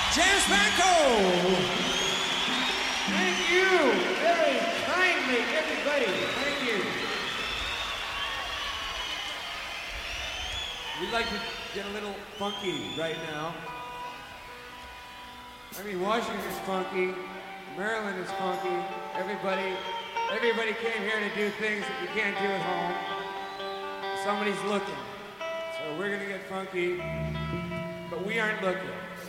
James Franco. Thank you very kindly, everybody. Thank you. We'd like to get a little funky right now. I mean, Washington is funky. Maryland is funky. Everybody came here to do things that you can't do at home. Somebody's looking. So we're gonna get funky, but we aren't looking.